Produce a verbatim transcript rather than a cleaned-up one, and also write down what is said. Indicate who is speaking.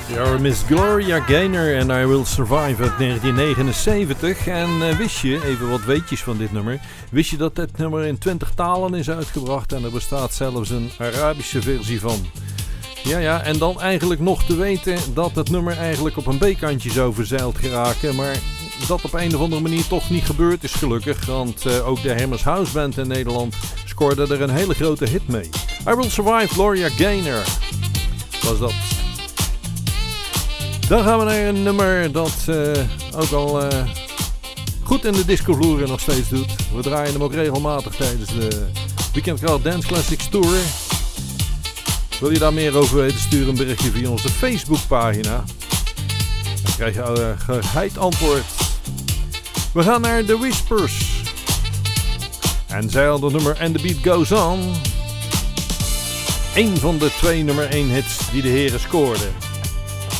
Speaker 1: Ja, Miss Gloria Gaynor en I Will Survive uit negentien negenenzeventig. En uh, wist je, even wat weetjes van dit nummer. Wist je dat dit nummer in twintig talen is uitgebracht en er bestaat zelfs een Arabische versie van. Ja, ja, en dan eigenlijk nog te weten dat het nummer eigenlijk op een B-kantje zou verzeild geraken. Maar dat op een of andere manier toch niet gebeurd is gelukkig. Want uh, ook de Hammers House Band in Nederland scoorde er een hele grote hit mee. I Will Survive, Gloria Gaynor was dat. Dan gaan we naar een nummer dat uh, ook al uh, goed in de discovloeren nog steeds doet. We draaien hem ook regelmatig tijdens de Weekend Crowd Dance Classics Tour. Wil je daar meer over weten, stuur een berichtje via onze Facebookpagina. Dan krijg je uh, geheid antwoord. We gaan naar The Whispers. En zij hadden het nummer And The Beat Goes On. Eén van de twee nummer één hits die de heren scoorden.